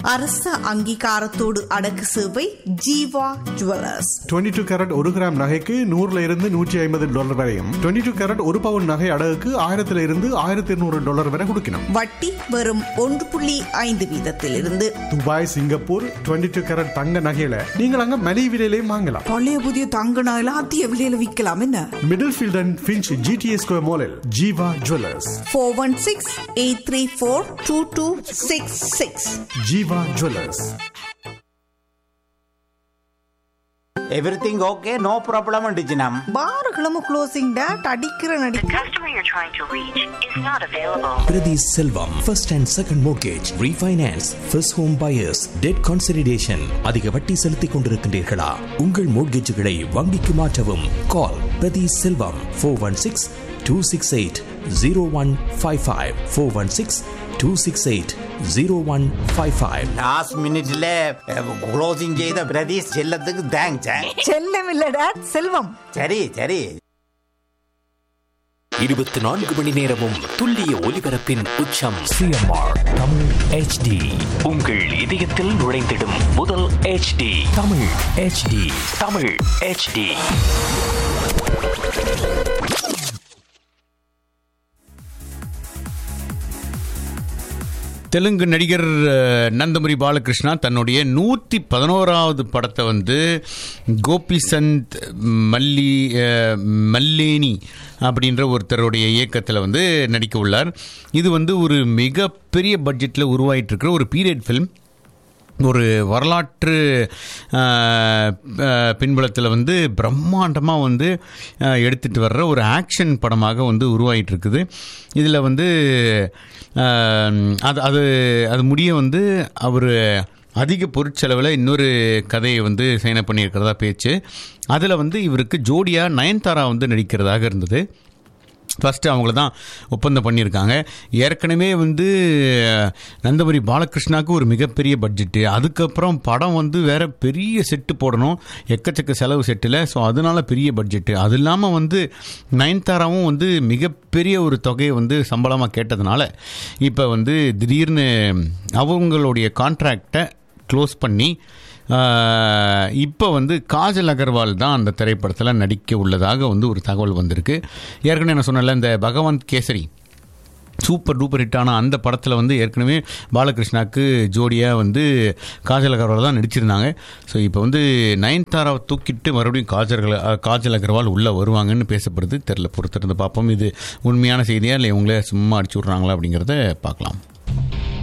அரச அங்கீகாரத்தோடு அடக்கு சேவை ஜீவா ஜுவல்லர்ஸ். 22 கேரட் 1 கிராம் நகைக்கு $100 வரையும், 22 கேரட் 1 பவுன் நகை அடகுக்கு $1,000 வரை கொடுக்கணும். வட்டி வெறும் 1.5% துபாய், சிங்கப்பூர் 22 கேரட் தங்க நகையில நீங்கள் அங்க மலிவு விலையிலேயே வாங்கலாம். பழைய புதிய தங்க நகையில அதிக விலையில விற்கலாம். என்ன middle field and Finch GTA square மாலில் Jeeva jewellers. 416-834-2266. Jeeva jewellers. Everything okay, no problem டிஜினம். பாருகளும் closing date அடிக்கிற நடி. The customer you're trying to reach is not available. Priti Selvam, first and second mortgage, refinance, first home buyers, debt consolidation. அதிக வட்டி செலுத்திக் கொண்டிருக்கின்றீர்களா? உங்கள் மோட்கேஜுகளை வங்கிக்கு மாற்றவும். கால் பிரதி செல்வம் 416-268-0155 416-268-0155. லாஸ்ட் மினிட்ல க்ளோசிங் செய்த பிரதீஷ் செல்லத்துக்கு தேங்க்ஸ். செல்லம் இல்ல டேட், செல்வம். சரி சரி. 24 மணி நேரமும் துல்லிய ஒலிபரப்பின் உச்சம் சிஎம்ஆர் தமிழ் HD. உங்கள் இதயத்தில் நுழைந்திடும் முதல் HD Tamil HD. Tamil HD. Telugu நடிகர் நந்தமுரி பாலகிருஷ்ணா தன்னுடைய 111வது படத்தை வந்து கோபிசந்த் மல்லேனி அப்படின்ற ஒருத்தருடைய இயக்கத்தில் வந்து நடிக்க உள்ளார். இது வந்து ஒரு மிகப்பெரிய பட்ஜெட்டில் உருவாயிட்டு இருக்கிற ஒரு பீரியட் ஃபிலிம். ஒரு வரலாற்று பின்புலத்தில் வந்து பிரம்மாண்டமாக வந்து எடுத்துகிட்டு வர்ற ஒரு ஆக்ஷன் படமாக வந்து உருவாகிட்டு இருக்குது. இதில் வந்து அது முடிய வந்து அவர் அதிக பொருட்செலவில் இன்னொரு கதையை வந்து சைன் அப் பண்ணியிருக்கிறதா பேச்சு. அதில் வந்து இவருக்கு ஜோடியாக நயன்தாரா வந்து நடிக்கிறதாக இருந்தது. ஃபஸ்ட்டு அவங்கள தான் ஒப்பந்தம் பண்ணியிருக்காங்க. ஏற்கனவே வந்து நந்தமுரி பாலகிருஷ்ணாவுக்கு ஒரு மிகப்பெரிய பட்ஜெட்டு, அதுக்கப்புறம் படம் வந்து வேறு பெரிய செட்டு போடணும், எக்கச்சக்க செலவு செட்டில். ஸோ அதனால பெரிய பட்ஜெட்டு. அது இல்லாமல் வந்து நயன்தாராவும் வந்து மிகப்பெரிய ஒரு தொகையை வந்து சம்பளமாக கேட்டதுனால இப்போ வந்து திடீர்னு அவங்களுடைய கான்ட்ராக்டை க்ளோஸ் பண்ணி இப்போ வந்து காஜல் அகர்வால் தான் அந்த திரைப்படத்தில் நடிக்க உள்ளதாக வந்து ஒரு தகவல் வந்திருக்கு. ஏற்கனவே நான் சொன்னல, இந்த பகவந்த் கேசரி சூப்பர் டூப்பர் ஹிட்டான அந்த படத்தில் வந்து ஏற்கனவே பாலகிருஷ்ணாவுக்கு ஜோடியாக வந்து காஜல் அகர்வால் தான் நடிச்சிருந்தாங்க. ஸோ இப்போ வந்து நயன்தாராவை தூக்கிட்டு மறுபடியும் காஜல் அகர்வால் உள்ளே வருவாங்கன்னு பேசப்படுது. தெரில, பொறுத்திருந்து பார்ப்போம் இது உண்மையான செய்தியா இல்லை இவங்களே சும்மா அடிச்சு விட்றாங்களா அப்படிங்கிறத பார்க்கலாம்.